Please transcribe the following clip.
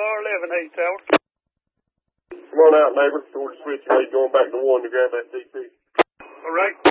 R11, Tower. Come on out, neighbor. George Switch, going back to 1 to grab that DP. All right.